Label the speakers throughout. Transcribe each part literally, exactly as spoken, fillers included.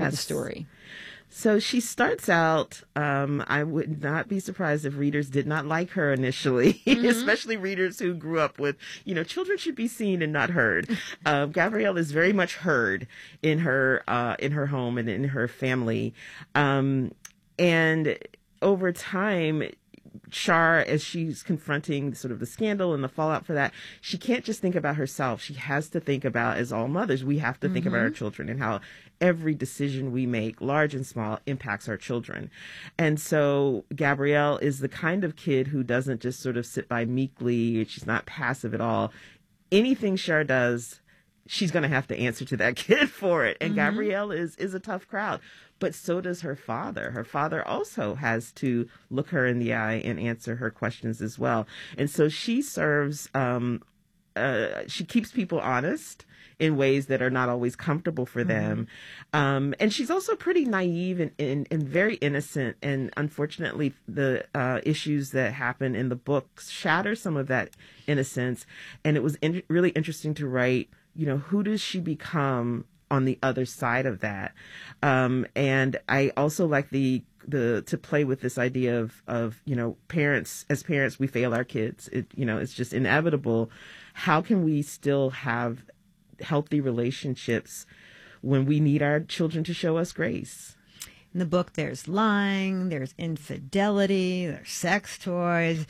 Speaker 1: of the story?
Speaker 2: So she starts out, um, I would not be surprised if readers did not like her initially, mm-hmm. especially readers who grew up with, you know, children should be seen and not heard. Uh, Gabrielle is very much heard in her, uh, in her home and in her family. Um, and over time, Char, as she's confronting sort of the scandal and the fallout for that, she can't just think about herself. She has to think about, as all mothers, we have to think mm-hmm. about our children and how every decision we make, large and small, impacts our children. And so Gabrielle is the kind of kid who doesn't just sort of sit by meekly. She's not passive at all. Anything Char does, she's going to have to answer to that kid for it. And mm-hmm. Gabrielle is, is a tough crowd. But so does her father. Her father also has to look her in the eye and answer her questions as well. And so she serves, um, uh, she keeps people honest in ways that are not always comfortable for them. Mm-hmm. Um, and she's also pretty naive and, and, and very innocent. And unfortunately, the uh, issues that happen in the books shatter some of that innocence. And it was in- really interesting to write, you know, who does she become on the other side of that? Um, and I also like the the to play with this idea of of you know, parents, as parents we fail our kids. It, you know, it's just inevitable. How can we still have healthy relationships when we need our children to show us grace?
Speaker 1: In the book, there's lying, there's infidelity, there's sex toys.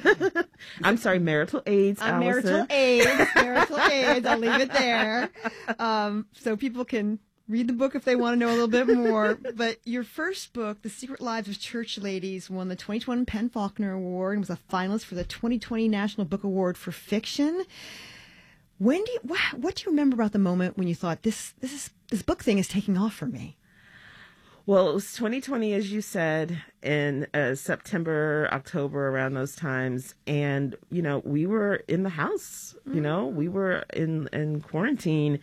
Speaker 2: I'm sorry, marital aids,
Speaker 1: uh, marital aids, marital aids. I'll leave it there. Um, so people can read the book if they want to know a little bit more. But your first book, The Secret Lives of Church Ladies, won the twenty twenty Penn Faulkner Award and was a finalist for the twenty twenty National Book Award for Fiction. When do you, what, what do you remember about the moment when you thought this this is this book thing is taking off for me?
Speaker 2: Well, it was twenty twenty, as you said, in uh, September, October, around those times. And, you know, we were in the house, you mm-hmm. know, we were in, in quarantine.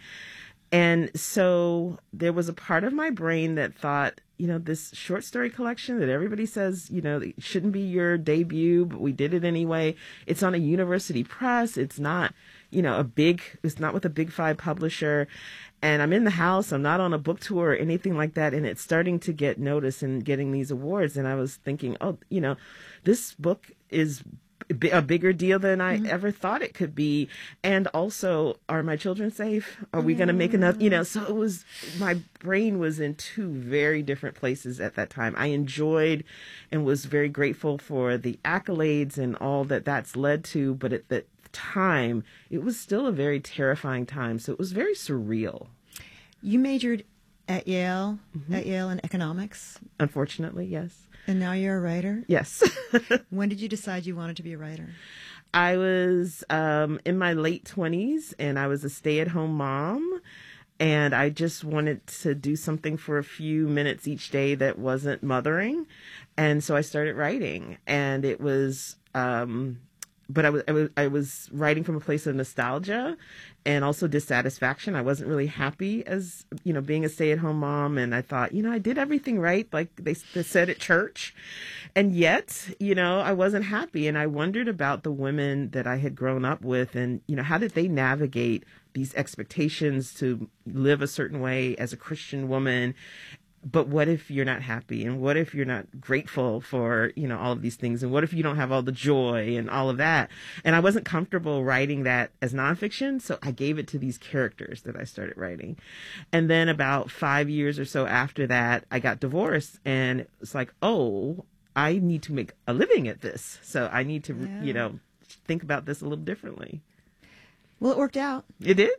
Speaker 2: And so there was a part of my brain that thought, you know, this short story collection that everybody says, you know, it shouldn't be your debut, but we did it anyway. It's on a university press. It's not, you know, a big, it's not with a big five publisher. And I'm in the house. I'm not on a book tour or anything like that. And it's starting to get noticed and getting these awards. And I was thinking, oh, you know, this book is a bigger deal than I mm-hmm. ever thought it could be. And also, are my children safe? Are we going to make another, you know, so it was, my brain was in two very different places at that time. I enjoyed and was very grateful for the accolades and all that that's led to. But at that time, it was still a very terrifying time. So it was very surreal.
Speaker 1: You majored at Yale,
Speaker 2: mm-hmm.
Speaker 1: at Yale in economics?
Speaker 2: Unfortunately, yes.
Speaker 1: And now you're a writer?
Speaker 2: Yes.
Speaker 1: When did you decide you wanted to be a writer?
Speaker 2: I was um, in my late twenties, and I was a stay-at-home mom, and I just wanted to do something for a few minutes each day that wasn't mothering, and so I started writing, and it was... Um, But I was, I was I was writing from a place of nostalgia and also dissatisfaction. I wasn't really happy as, you know, being a stay-at-home mom. And I thought, you know, I did everything right, like they, they said at church. And yet, you know, I wasn't happy. And I wondered about the women that I had grown up with and, you know, how did they navigate these expectations to live a certain way as a Christian woman? But what if you're not happy? And what if you're not grateful for, you know, all of these things? And what if you don't have all the joy and all of that? And I wasn't comfortable writing that as nonfiction. So I gave it to these characters that I started writing. And then about five years or so after that, I got divorced. And it's like, oh, I need to make a living at this. So I need to, yeah. you know, think about this a little differently.
Speaker 1: Well, it worked out.
Speaker 2: It did.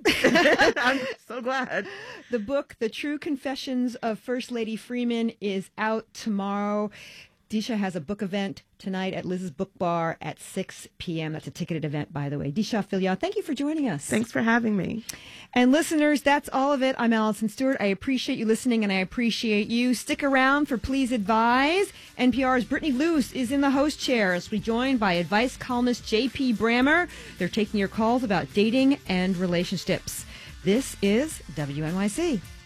Speaker 2: I'm so glad.
Speaker 1: The book, The True Confessions of First Lady Freeman, is out tomorrow. Deesha has a book event tonight at Liz's Book Bar at six p.m. That's a ticketed event, by the way. Deesha Philyaw, thank you for joining us.
Speaker 2: Thanks for having me.
Speaker 1: And listeners, that's all of it. I'm Allison Stewart. I appreciate you listening, and I appreciate you. Stick around for Please Advise. N P R's Brittany Luce is in the host chair as we joined by advice columnist J P Brammer. They're taking your calls about dating and relationships. This is W N Y C.